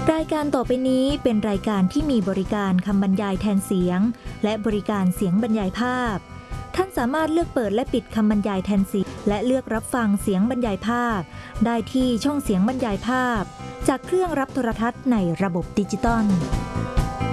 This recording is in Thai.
รายการต่อไปนี้เป็นรายการที่มีบริการคำบรรยายแทนเสียงและบริการเสียงบรรยายภาพท่านสามารถเลือกเปิดและปิดคำบรรยายแทนเสียงและเลือกรับฟังเสียงบรรยายภาพได้ที่ช่องเสียงบรรยายภาพจากเครื่องรับโทรทัศน์ในระบบดิจิตอล